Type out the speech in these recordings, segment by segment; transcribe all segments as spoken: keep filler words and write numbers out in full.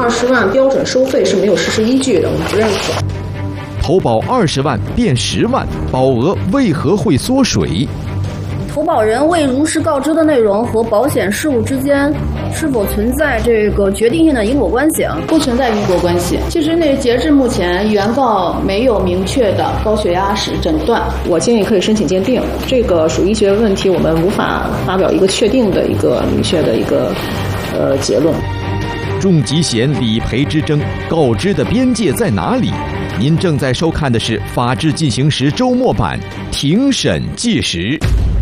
二十万标准收费是没有实施依据的，我们不认可。 投保二十万变十万，保额为何会缩水？ 投保人未如实告知的内容和保险事务之间是否存在这个决定性的因果关系啊？ 不存在因果关系。其实那截至目前，原告没有明确的高血压史诊断。 我建议可以申请鉴定，这个属医学问题，我们无法发表一个确定的一个明确的一个呃结论。 重疾险理赔之争，告知的边界在哪里？您正在收看的是《法治进行时》周末版庭审纪实。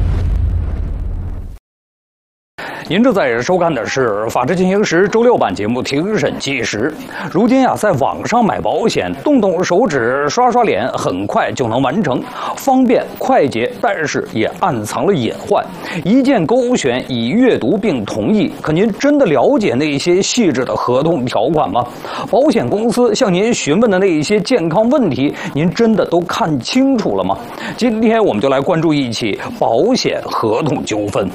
您正在收看的是《法治进行时》周六版节目《庭审纪实》。如今呀，在网上买保险，动动手指、刷刷脸，很快就能完成，方便快捷，但是也暗藏了隐患。一键勾选已阅读并同意，可您真的了解那些细致的合同条款吗？保险公司向您询问的那一些健康问题，您真的都看清楚了吗？今天我们就来关注一起保险合同纠纷。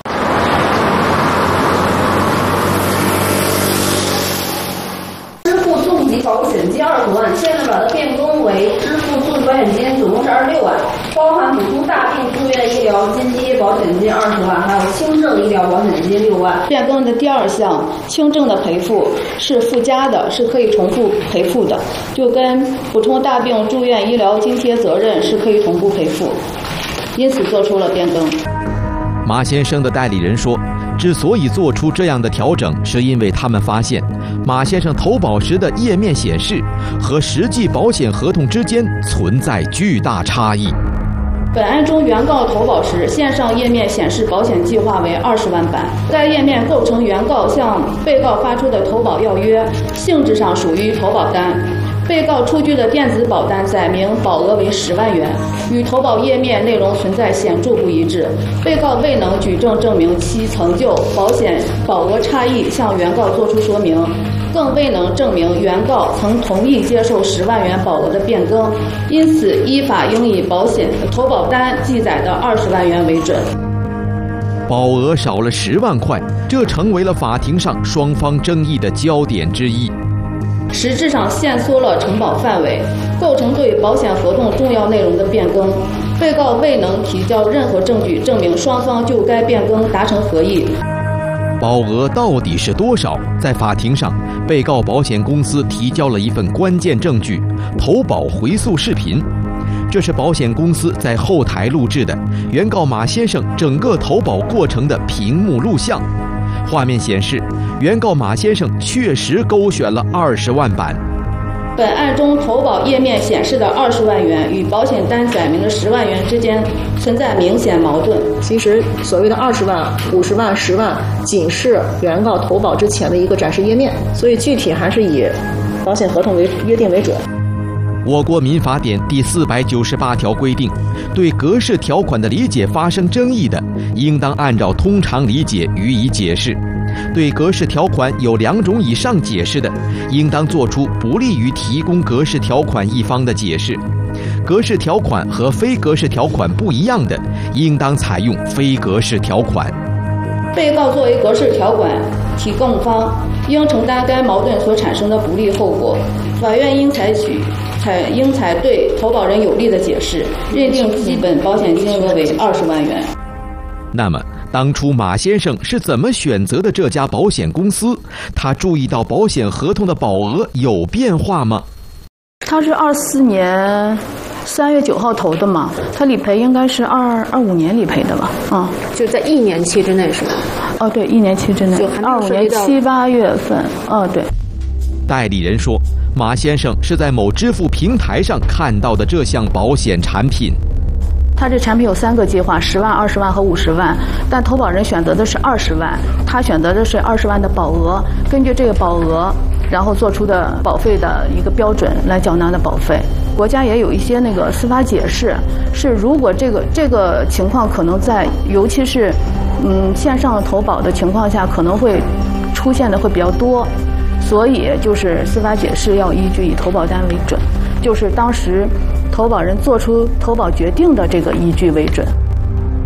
保险金二十万，现在把它变更为支付重疾保险金，总共是二十六万，包含普通大病住院医疗津贴保险金二十万，还有轻症医疗保险金六万。 变更的第二项，轻症的赔付是附加的，是可以重复赔付的，就跟普通大病住院医疗津贴责任是可以同步赔付，因此做出了变更。 马先生的代理人说，之所以做出这样的调整，是因为他们发现马先生投保时的页面显示和实际保险合同之间存在巨大差异。 本案中，原告投保时线上页面显示保险计划为二十万版，该页面构成原告向被告发出的投保要约，性质上属于投保单。被告出具的电子保单载明保额为十万元，与投保页面内容存在显著不一致。被告未能举证证明其曾就保险保额差异向原告作出说明，更未能证明原告曾同意接受十万元保额的变更，因此依法应以保险投保单记载的二十万元为准。 保额少了十万块，这成为了法庭上双方争议的焦点之一。 实质上限缩了承保范围，构成对保险合同重要内容的变更。被告未能提交任何证据证明双方就该变更达成合意。 保额到底是多少？在法庭上，被告保险公司提交了一份关键证据——投保回溯视频。这是保险公司在后台录制的原告马先生整个投保过程的屏幕录像。画面显示，原告马先生确实勾选了二十万版。 本案中投保页面显示的二十万元与保险单载明的十万元之间存在明显矛盾。 其实所谓的二十万、五十万、十万，仅是原告投保之前的一个展示页面，所以具体还是以保险合同为约定为准。 我国民法典第四百九十八条规定，对格式条款的理解发生争议的，应当按照通常理解予以解释；对格式条款有两种以上解释的，应当作出不利于提供格式条款一方的解释。格式条款和非格式条款不一样的，应当采用非格式条款。 被告作为格式条款提供方，应承担该矛盾所产生的不利后果。法院应采取采应采对投保人有利的解释，认定基本保险金额为二十万元。 那么，当初马先生是怎么选择的这家保险公司？他注意到保险合同的保额有变化吗？ 他是二四年三月九号投的嘛，他理赔应该是二二五年理赔的吧？啊、嗯， 就在一年期之内是吧？ 哦，对，一年期之内，二五年七八月份。哦，对。 代理人说，马先生是在某支付平台上看到的这项保险产品。 他这产品有三个计划，十万、二十万和五十万，但投保人选择的是二十万，他选择的是二十万的保额，根据这个保额，然后做出的保费的一个标准来缴纳的保费。国家也有一些那个司法解释，是如果这个这个情况可能在，尤其是嗯线上投保的情况下，可能会出现的会比较多。所以就是司法解释要依据以投保单为准，就是当时投保人做出投保决定的这个依据为准。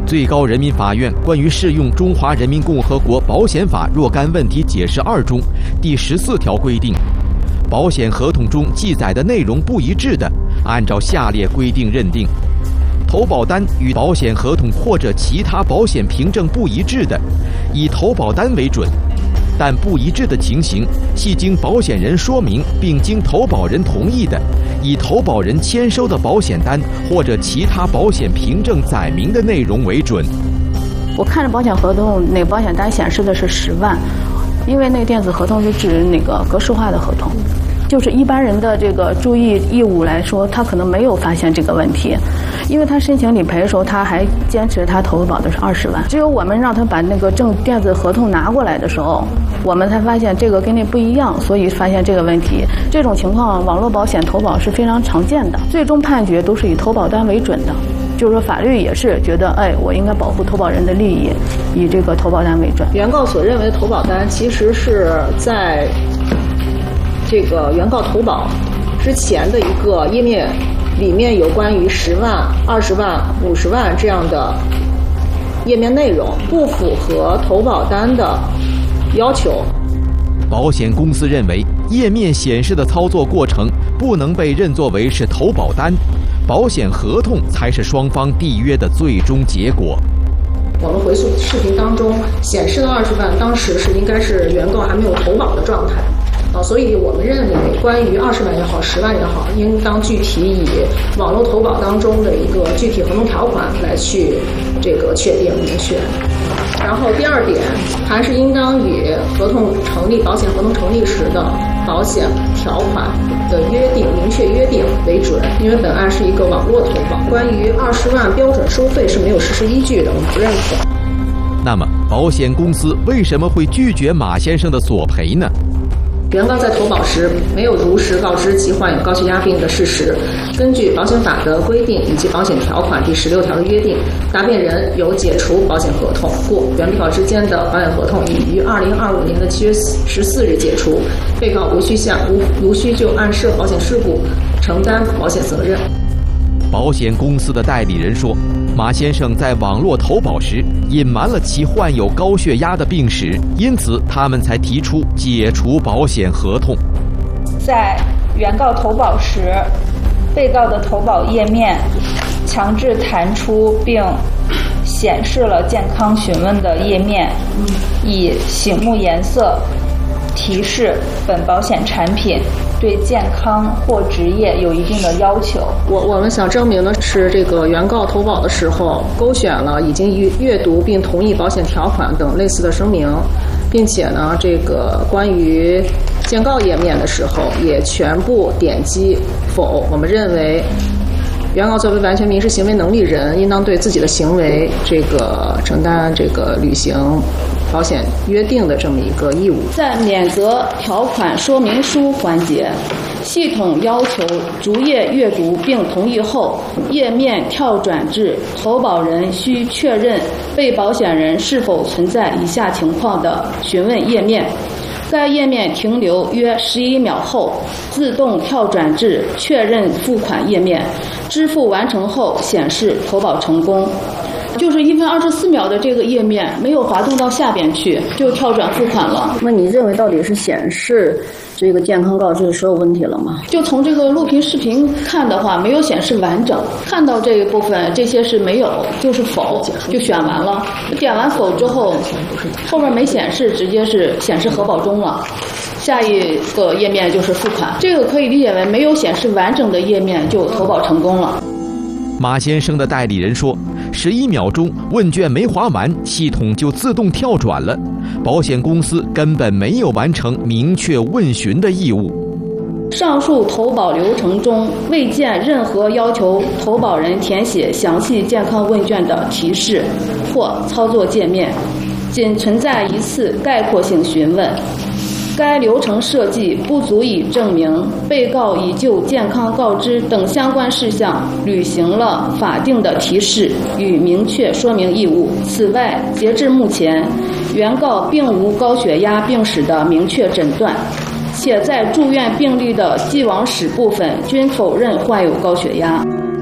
最高人民法院关于适用《中华人民共和国保险法》若干问题解释二中第十四条规定，保险合同中记载的内容不一致的，按照下列规定认定：投保单与保险合同或者其他保险凭证不一致的，以投保单为准。但不一致的情形，系经保险人说明并经投保人同意的，以投保人签收的保险单或者其他保险凭证载明的内容为准。 我看着保险合同，那个保险单显示的是十万，因为那个电子合同是指那个格式化的合同，就是一般人的这个注意义务来说，他可能没有发现这个问题，因为他申请理赔的时候，他还坚持他投保的是二十万，只有我们让他把那个正电子合同拿过来的时候，我们才发现这个跟那不一样，所以发现这个问题。这种情况，网络保险投保是非常常见的，最终判决都是以投保单为准的。就是说，法律也是觉得，哎，我应该保护投保人的利益，以这个投保单为准。 原告所认为的投保单，其实是在这个原告投保之前的一个页面，里面有关于十万、二十万、五十万这样的页面内容，不符合投保单的要求。 保险公司认为，页面显示的操作过程不能被认作为是投保单，保险合同才是双方缔约的最终结果。 我们回溯视频当中显示的二十万，当时是应该是原告还没有投保的状态。啊，所以我们认为，关于二十万也好，十万也好，应当具体以网络投保当中的一个具体合同条款来去这个确定明确。然后第二点，还是应当以合同成立、保险合同成立时的保险条款的约定、明确约定为准，因为本案是一个网络投保。关于二十万标准收费是没有事实依据的，我们不认可。 那么，保险公司为什么会拒绝马先生的索赔呢？ 原告在投保时没有如实告知其患有高血压病的事实。根据保险法的规定以及保险条款第十六条的约定，答辩人有解除保险合同，故原被告之间的保险合同已于二零二五年的七月十四日解除，被告无需向无无需就案涉保险事故承担保险责任。 保险公司的代理人说，马先生在网络投保时隐瞒了其患有高血压的病史，因此他们才提出解除保险合同。 在原告投保时，被告的投保页面强制弹出并显示了健康询问的页面，以醒目颜色提示本保险产品对健康或职业有一定的要求。 我我们想证明的是，这个原告投保的时候勾选了已经阅读并同意保险条款等类似的声明，并且呢，这个关于建告页面的时候也全部点击否。我们认为，原告作为完全民事行为能力人，应当对自己的行为这个承担这个履行保险约定的这么一个义务。 在免责条款说明书环节，系统要求逐页阅读并同意后，页面跳转至投保人需确认被保险人是否存在以下情况的询问页面。该页面停留约十一秒后，自动跳转至确认付款页面，支付完成后显示投保成功。就是一分二十四秒的这个页面没有滑动到下边去，就跳转付款了。 那你认为到底是显示这个健康告知所有问题了吗？ 就从这个录屏视频看的话，没有显示完整，看到这一部分这些是没有，就是否，就选完了。点完否之后，后面没显示，直接是显示核保中了。下一个页面就是付款，这个可以理解为没有显示完整的页面就投保成功了。 马先生的代理人说，十一秒钟问卷没划完，系统就自动跳转了，保险公司根本没有完成明确问询的义务。 上述投保流程中未见任何要求投保人填写详细健康问卷的提示或操作界面，仅存在一次概括性询问。该流程设计不足以证明被告已就健康告知等相关事项履行了法定的提示与明确说明义务。此外，截至目前，原告并无高血压病史的明确诊断，且在住院病历的既往史部分均否认患有高血压。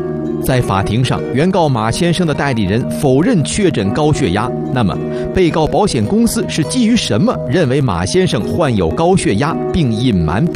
在法庭上，原告马先生的代理人否认确诊高血压。那么，被告保险公司是基于什么认为马先生患有高血压并隐瞒